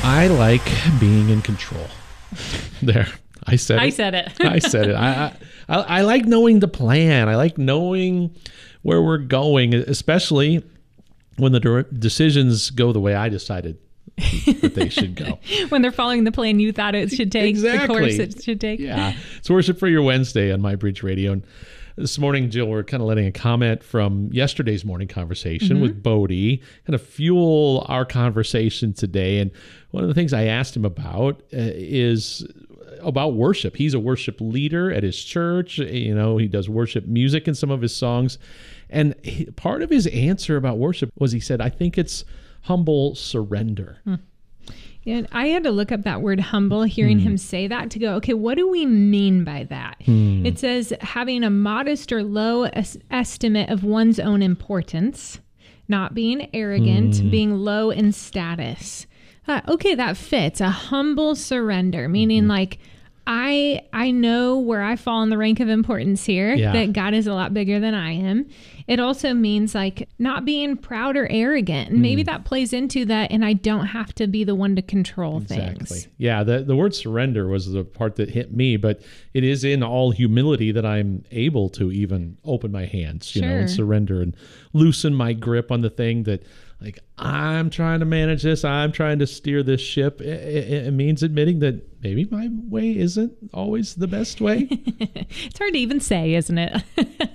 I like being in control. There, I said it. I said it. I said it. I like knowing the plan. I like knowing where we're going, especially when the decisions go the way I decided that they should go. When they're following the plan you thought it should take, Exactly. the course it should take. Yeah. It's Worship for Your Wednesday on My Bridge Radio. And this morning, Jill, we're kind of letting a comment from yesterday's morning conversation with Bodie kind of fuel our conversation today. And one of the things I asked him about is about worship. He's a worship leader at his church. You know, he does worship music in some of his songs. And part of his answer about worship was he said, I think it's humble surrender. And I had to look up that word humble, hearing him say that, to go, okay, what do we mean by that? It says having a modest or low estimate of one's own importance, not being arrogant, being low in status. Okay, that fits. A humble surrender, meaning like, I know where I fall in the rank of importance here, that God is a lot bigger than I am. It also means like not being proud or arrogant. And maybe that plays into that, and I don't have to be the one to control things. Yeah, the word surrender was the part that hit me, but it is in all humility that I'm able to even open my hands, you know, and surrender and loosen my grip on the thing that, like, I'm trying to manage this. I'm trying to steer this ship. It means admitting that maybe my way isn't always the best way. It's hard to even say, isn't it?